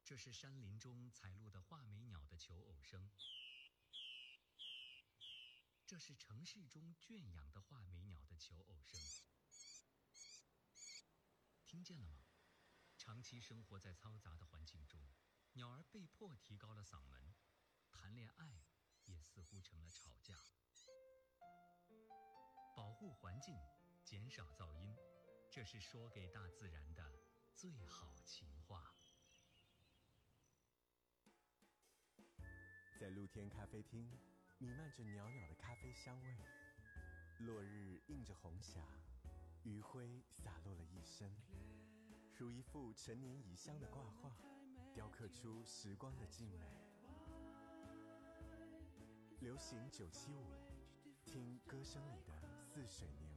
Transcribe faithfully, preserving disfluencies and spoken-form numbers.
这是山林中采录的画眉鸟的求偶声，这是城市中圈养的画眉鸟的求偶声。听见了吗？长期生活在嘈杂的环境中，鸟儿被迫提高了嗓门，谈恋爱也似乎成了吵架。保护环境，减少噪音，这是说给大自然的最好情话。 在露天咖啡厅，弥漫着袅袅的咖啡香味。落日映着红霞，余晖洒落了一身，如一幅陈年已香的挂画，雕刻出时光的静美。流行九七五，听歌声里的似水年